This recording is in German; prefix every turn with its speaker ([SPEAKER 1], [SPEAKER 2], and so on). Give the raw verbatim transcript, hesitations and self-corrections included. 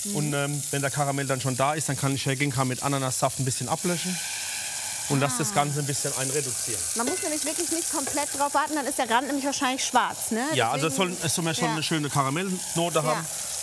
[SPEAKER 1] Mhm.
[SPEAKER 2] Und ähm, wenn der Karamell dann schon da ist, dann kann ich hergehen, kann mit Ananassaft ein bisschen ablöschen. Und
[SPEAKER 1] ah.
[SPEAKER 2] das das Ganze ein bisschen einreduzieren.
[SPEAKER 1] Man muss nämlich wirklich nicht komplett drauf warten, dann ist der Rand nämlich wahrscheinlich schwarz, ne?
[SPEAKER 2] Ja,
[SPEAKER 1] Deswegen,
[SPEAKER 2] also es soll, es soll, soll
[SPEAKER 1] ja.
[SPEAKER 2] eine schöne Karamellnote
[SPEAKER 1] ja.
[SPEAKER 2] haben.